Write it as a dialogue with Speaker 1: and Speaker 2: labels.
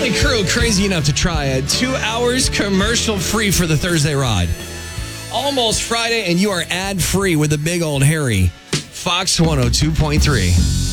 Speaker 1: The crew crazy enough to try it. 2 hours commercial free for the Thursday ride. Almost Friday, and you are ad free with the big old Harry. Fox 102.3.